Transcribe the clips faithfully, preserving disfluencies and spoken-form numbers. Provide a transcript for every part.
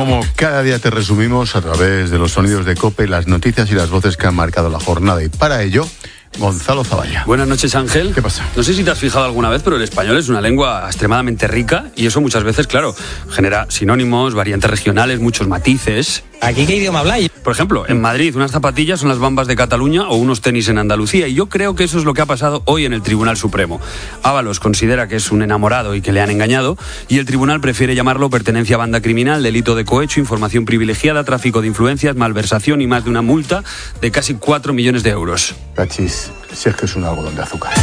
Como cada día te resumimos a través de los sonidos de COPE, las noticias y las voces que han marcado la jornada. Y para ello, Gonzalo Zavalla. Buenas noches, Ángel. ¿Qué pasa? No sé si te has fijado alguna vez, pero el español es una lengua extremadamente rica y eso muchas veces, claro, genera sinónimos, variantes regionales, muchos matices. ¿Aquí qué idioma habláis? Por ejemplo, en Madrid unas zapatillas son las bambas de Cataluña o unos tenis en Andalucía, y yo creo que eso es lo que ha pasado hoy en el Tribunal Supremo. Ábalos considera que es un enamorado y que le han engañado, y el tribunal prefiere llamarlo pertenencia a banda criminal, delito de cohecho, información privilegiada, tráfico de influencias, malversación y más de una multa de casi cuatro millones de euros. Cachis, si es que es un algodón de azúcar.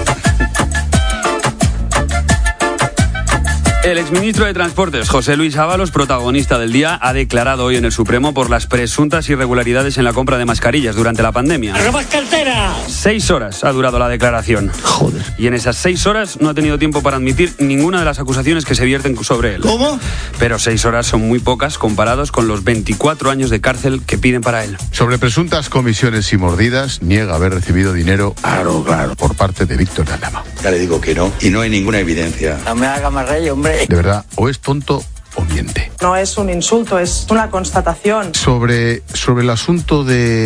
El exministro de Transportes, José Luis Ábalos, protagonista del día, ha declarado hoy en el Supremo por las presuntas irregularidades en la compra de mascarillas durante la pandemia. ¡Robas cartera! Seis horas ha durado la declaración. Joder. Y en esas seis horas no ha tenido tiempo para admitir ninguna de las acusaciones que se vierten sobre él. ¿Cómo? Pero seis horas son muy pocas comparados con los veinticuatro años de cárcel que piden para él. Sobre presuntas comisiones y mordidas, niega haber recibido dinero Claro, claro. por parte de Víctor de Aldama. Ya le digo que no, y no hay ninguna evidencia. No me haga más rey, hombre. De verdad, o es tonto o miente. No es un insulto, es una constatación. Sobre, sobre el asunto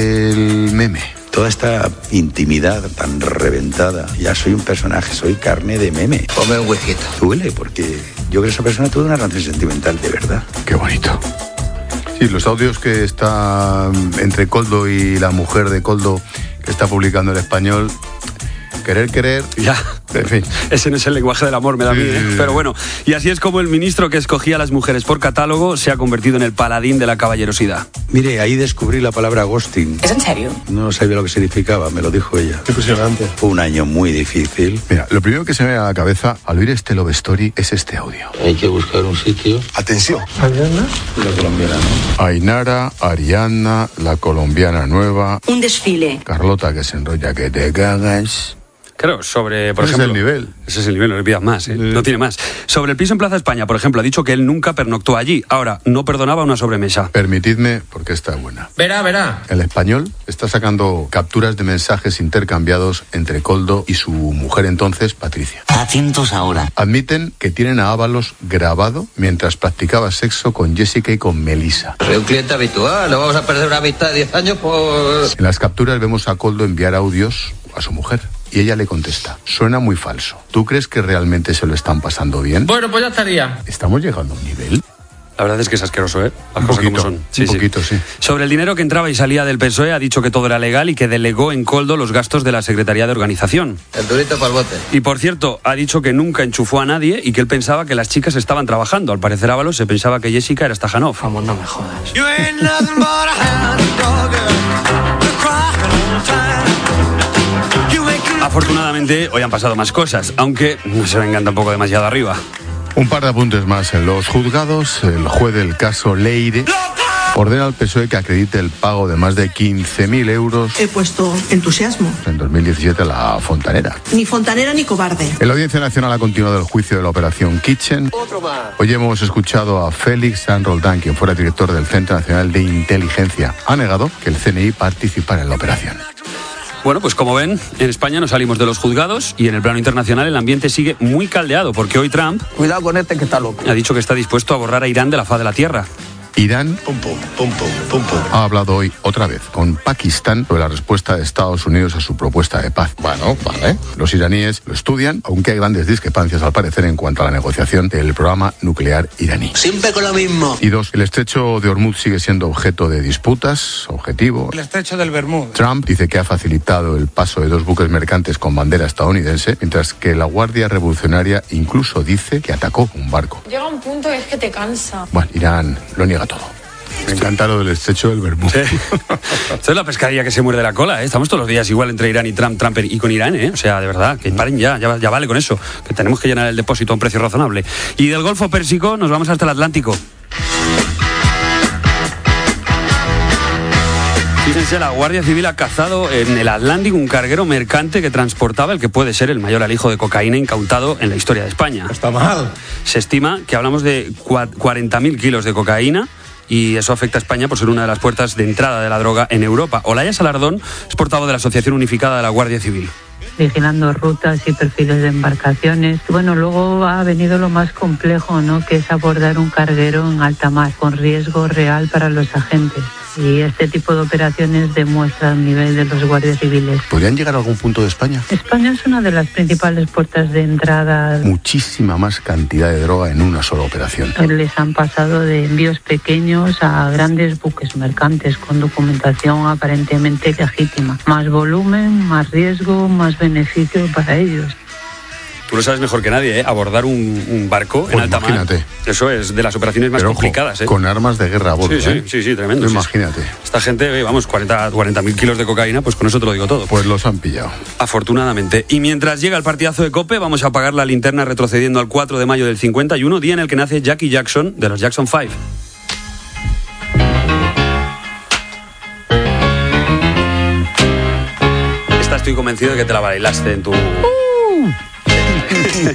del meme. Toda esta intimidad tan reventada. Ya soy un personaje, soy carne de meme. Come un huesquito. Duele, porque yo creo que esa persona tuvo una relación sentimental, de verdad. Qué bonito. Sí, los audios que está entre Koldo y la mujer de Koldo que está publicando El Español. Querer, querer. Ya, en fin. Ese no es el lenguaje del amor, me da a mí, ¿eh? Pero bueno, y así es como el ministro que escogía a las mujeres por catálogo se ha convertido en el paladín de la caballerosidad. Mire, ahí descubrí la palabra ghosting. ¿Es en serio? No sabía lo que significaba, me lo dijo ella. Impresionante. Fue un año muy difícil. Mira, lo primero que se me viene a la cabeza al oír este love story es este audio. Hay que buscar un sitio. Atención. ¿Ariana? La colombiana, ¿no? Ainara, Ariana, la colombiana nueva. Un desfile. Carlota que se enrolla que te cagas. Claro, sobre, por Ese ejemplo... es el nivel. Ese es el nivel, no le pidas más, ¿eh? Sí. No tiene más. Sobre el piso en Plaza España, por ejemplo, ha dicho que él nunca pernoctó allí. Ahora, no perdonaba una sobremesa. Permitidme, porque esta es buena. Verá, verá. El Español está sacando capturas de mensajes intercambiados entre Koldo y su mujer entonces, Patricia. Atentos ahora. Admiten que tienen a Ábalos grabado mientras practicaba sexo con Jessica y con Melissa. Soy un cliente habitual, no vamos a perder una amistad de diez años por... En las capturas vemos a Koldo enviar audios a su mujer y ella le contesta: suena muy falso. ¿Tú crees que realmente se lo están pasando bien? Bueno, pues ya estaría. ¿Estamos llegando a un nivel? La verdad es que es asqueroso, ¿eh? Las Un cosas poquito, como son. un poquito, sí. Sobre el dinero que entraba y salía del P S O E, ha dicho que todo era legal y que delegó en Koldo los gastos de la Secretaría de Organización. El durito para el bote. Y por cierto, ha dicho que nunca enchufó a nadie y que él pensaba que las chicas estaban trabajando. Al parecer Ábalos se pensaba que Jessica era Stajanov. Vamos, no me jodas. Afortunadamente, hoy han pasado más cosas, aunque no se vengan tampoco demasiado arriba. Un par de apuntes más. En los juzgados, el juez del caso Leire ordena al P S O E que acredite el pago de más de quince mil euros He puesto entusiasmo. en dos mil diecisiete a la fontanera. Ni fontanera ni cobarde. En la Audiencia Nacional ha continuado el juicio de la operación Kitchen. Hoy hemos escuchado a Félix San Roldán, quien fuera director del Centro Nacional de Inteligencia. Ha negado que el C N I participara en la operación. Bueno, pues como ven, en España no salimos de los juzgados y en el plano internacional el ambiente sigue muy caldeado porque hoy Trump Cuidado con este que está loco. ha dicho que está dispuesto a borrar a Irán de la faz de la tierra. Irán Pum, pum, pum, pum, pum, pum. ha hablado hoy otra vez con Pakistán sobre la respuesta de Estados Unidos a su propuesta de paz. Bueno, vale. Los iraníes lo estudian, aunque hay grandes discrepancias al parecer en cuanto a la negociación del programa nuclear iraní. Siempre con lo mismo. Y dos, el estrecho de Hormuz sigue siendo objeto de disputas, objetivo. El estrecho del Bermud. Trump dice que ha facilitado el paso de dos buques mercantes con bandera estadounidense, mientras que la Guardia Revolucionaria incluso dice que atacó un barco. Llega un punto que es que te cansa. Bueno, Irán lo niega todo. Me encanta lo del estrecho del Bermud. Sí. Esto es la pescadilla que se muerde la cola, ¿eh? Estamos todos los días igual entre Irán y Trump, Trump y con Irán, ¿eh? O sea, de verdad, que paren ya, ya, ya vale con eso, que tenemos que llenar el depósito a un precio razonable. Y del Golfo Pérsico nos vamos hasta el Atlántico. Fíjense, la Guardia Civil ha cazado en el Atlántico un carguero mercante que transportaba el que puede ser el mayor alijo de cocaína incautado en la historia de España. Está mal. Se estima que hablamos de cuarenta mil kilos de cocaína y eso afecta a España por ser una de las puertas de entrada de la droga en Europa. Olaya Salardón es portavoz de la Asociación Unificada de la Guardia Civil. vigilando rutas y perfiles de embarcaciones. Bueno, luego ha venido lo más complejo, ¿no?, que es abordar un carguero en alta mar, con riesgo real para los agentes. Y este tipo de operaciones demuestra el nivel de los guardias civiles. ¿Podrían llegar a algún punto de España? España es una de las principales puertas de entrada. Muchísima más cantidad de droga en una sola operación. Les han pasado de envíos pequeños a grandes buques mercantes con documentación aparentemente legítima. Más volumen, más riesgo, más beneficio para ellos. Tú lo sabes mejor que nadie, ¿eh? Abordar un, un barco pues en alta imagínate. mar. Eso es de las operaciones más Pero, ojo, complicadas, ¿eh? Con armas de guerra a bordo, sí, sí, ¿eh? sí, sí, tremendo. Imagínate. Sí, esta gente, vamos, cuarenta mil kilos de cocaína, pues con eso te lo digo todo. Pues los han pillado. Afortunadamente. Y mientras llega el partidazo de COPE, vamos a apagar la linterna retrocediendo al cuatro de mayo del cincuenta y uno, día en el que nace Jackie Jackson de los Jackson Five. Esta estoy convencido de que te la bailaste en tu...